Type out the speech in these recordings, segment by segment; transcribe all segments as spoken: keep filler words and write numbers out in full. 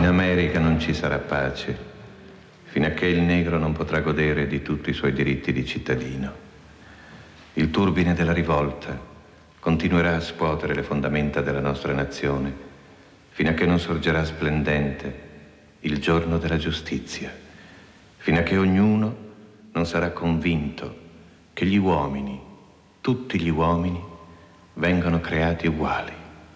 America non ci sarà pace fino a che il negro non potrà godere di tutti i suoi diritti di cittadino. Il turbine della rivolta continuerà a scuotere le fondamenta della nostra nazione fino a che non sorgerà splendente il giorno della giustizia, fino a che ognuno non sarà convinto che gli uomini, tutti gli uomini, vengono creati uguali.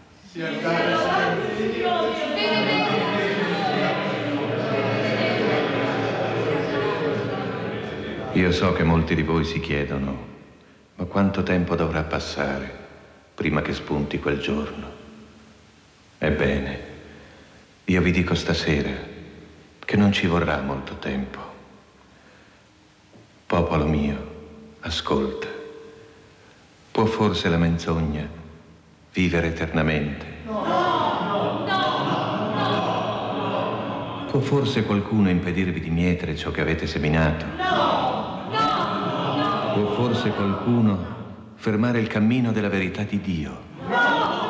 Io so che molti di voi si chiedono, ma quanto tempo dovrà passare prima che spunti quel giorno? Ebbene, io vi dico stasera che non ci vorrà molto tempo. Popolo mio, ascolta. Può forse la menzogna vivere eternamente? No, no, no, no. Può forse qualcuno impedirvi di mietere ciò che avete seminato? No, no, no. Può forse qualcuno fermare il cammino della verità di Dio? No,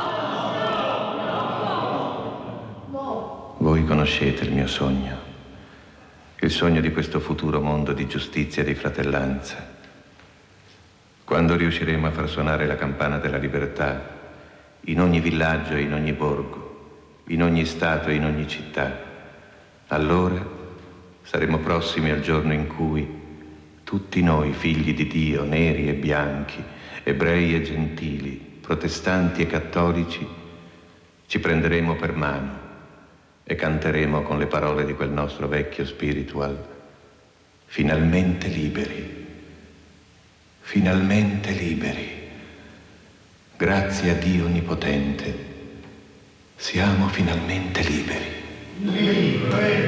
no, no. Voi conoscete il mio sogno, il sogno di questo futuro mondo di giustizia e di fratellanza. Quando riusciremo a far suonare la campana della libertà in ogni villaggio e in ogni borgo, in ogni stato e in ogni città, allora saremo prossimi al giorno in cui tutti noi, figli di Dio, neri e bianchi, ebrei e gentili, protestanti e cattolici, ci prenderemo per mano e canteremo con le parole di quel nostro vecchio spiritual, finalmente liberi. Finalmente liberi. Grazie a Dio Onnipotente, siamo finalmente liberi.